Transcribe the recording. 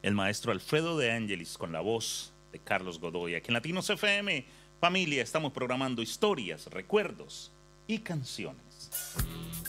el maestro Alfredo de Angelis con la voz de Carlos Godoy. Aquí en Latinos FM, familia, estamos programando historias, recuerdos y canciones.